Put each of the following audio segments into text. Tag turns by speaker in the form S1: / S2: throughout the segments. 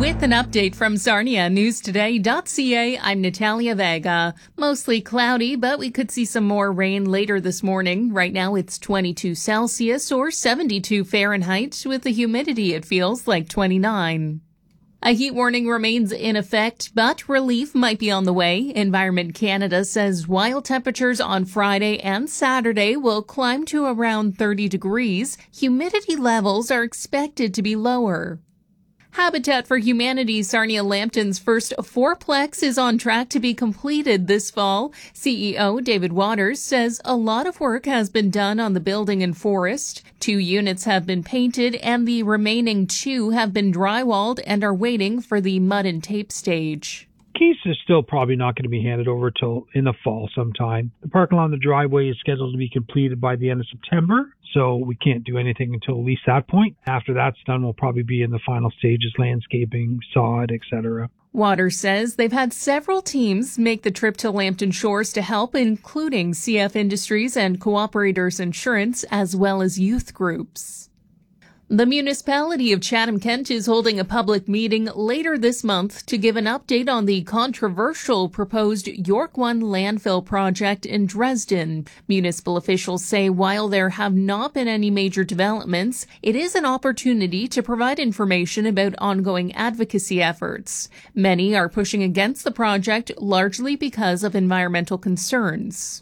S1: With an update from Sarnia NewsToday.ca, I'm Natalia Vega. Mostly cloudy, but we could see some more rain later this morning. Right now it's 22 Celsius or 72 Fahrenheit. With the humidity, it feels like 29. A heat warning remains in effect, but relief might be on the way. Environment Canada says while temperatures on Friday and Saturday will climb to around 30 degrees, humidity levels are expected to be lower. Habitat for Humanity Sarnia Lambton's first fourplex is on track to be completed this fall. CEO David Waters says a lot of work has been done on the building and forest. 2 units have been painted and the remaining 2 have been drywalled and are waiting for the mud and tape stage.
S2: Keys is still probably not going to be handed over till in the fall sometime. The park along the driveway is scheduled to be completed by the end of September, so we can't do anything until at least that point. After that's done, we'll probably be in the final stages, landscaping, sod, etc.
S1: Waters says they've had several teams make the trip to Lambton Shores to help, including CF Industries and Cooperators Insurance, as well as youth groups. The municipality of Chatham-Kent is holding a public meeting later this month to give an update on the controversial proposed York One landfill project in Dresden. Municipal officials say while there have not been any major developments, it is an opportunity to provide information about ongoing advocacy efforts. Many are pushing against the project largely because of environmental concerns.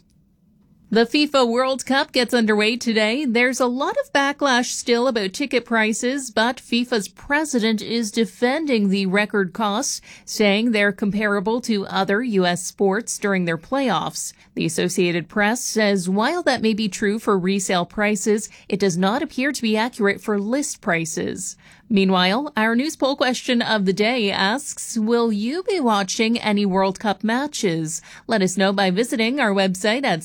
S1: The FIFA World Cup gets underway today. There's a lot of backlash still about ticket prices, but FIFA's president is defending the record costs, saying they're comparable to other U.S. sports during their playoffs. The Associated Press says while that may be true for resale prices, it does not appear to be accurate for list prices. Meanwhile, our news poll question of the day asks, will you be watching any World Cup matches? Let us know by visiting our website at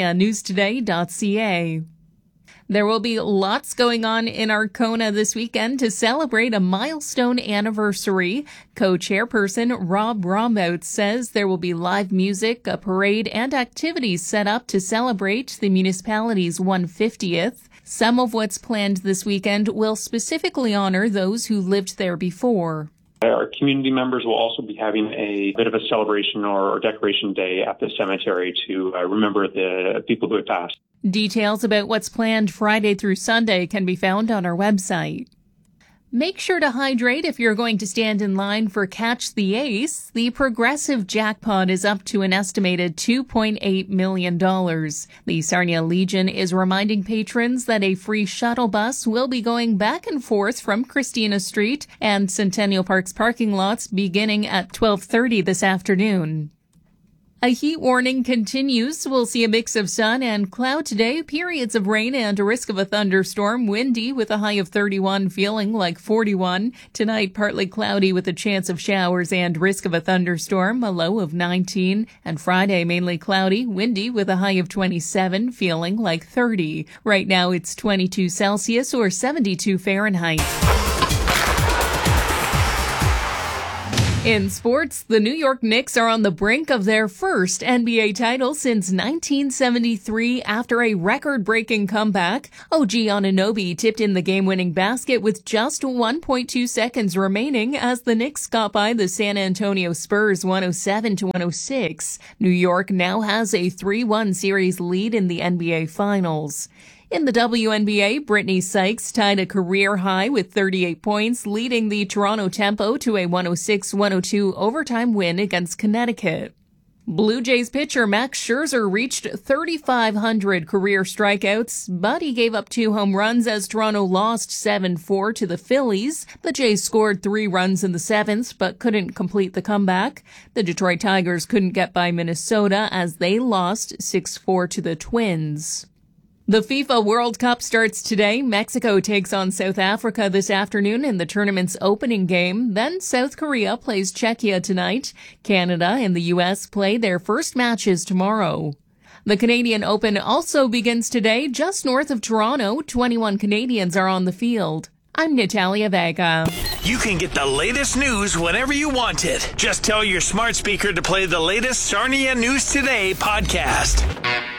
S1: sarnianewstoday.ca. There will be lots going on in Arkona this weekend to celebrate a milestone anniversary. Co-chairperson Rob Rombout says there will be live music, a parade, and activities set up to celebrate the municipality's 150th. Some of what's planned this weekend will specifically honor those who lived there before.
S3: Our community members will also be having a bit of a celebration or decoration day at the cemetery to remember the people who have passed.
S1: Details about what's planned Friday through Sunday can be found on our website. Make sure to hydrate if you're going to stand in line for Catch the Ace. The Progressive jackpot is up to an estimated $2.8 million. The Sarnia Legion is reminding patrons that a free shuttle bus will be going back and forth from Christina Street and Centennial Park's parking lots beginning at 12:30 this afternoon. A heat warning continues. We'll see a mix of sun and cloud today, periods of rain and a risk of a thunderstorm, windy with a high of 31, feeling like 41. Tonight, partly cloudy with a chance of showers and risk of a thunderstorm, a low of 19. And Friday, mainly cloudy, windy with a high of 27, feeling like 30. Right now, it's 22 Celsius or 72 Fahrenheit. In sports, the New York Knicks are on the brink of their first NBA title since 1973 after a record-breaking comeback. OG Anunoby tipped in the game-winning basket with just 1.2 seconds remaining as the Knicks got by the San Antonio Spurs 107-106. New York now has a 3-1 series lead in the NBA Finals. In the WNBA, Brittany Sykes tied a career high with 38 points, leading the Toronto Tempo to a 106-102 overtime win against Connecticut. Blue Jays pitcher Max Scherzer reached 3,500 career strikeouts, but he gave up 2 home runs as Toronto lost 7-4 to the Phillies. The Jays scored 3 runs in the 7th, but couldn't complete the comeback. The Detroit Tigers couldn't get by Minnesota as they lost 6-4 to the Twins. The FIFA World Cup starts today. Mexico takes on South Africa this afternoon in the tournament's opening game. Then South Korea plays Czechia tonight. Canada and the U.S. play their first matches tomorrow. The Canadian Open also begins today just north of Toronto. 21 Canadians are on the field. I'm Natalia Vega.
S4: You can get the latest news whenever you want it. Just tell your smart speaker to play the latest Sarnia News Today podcast.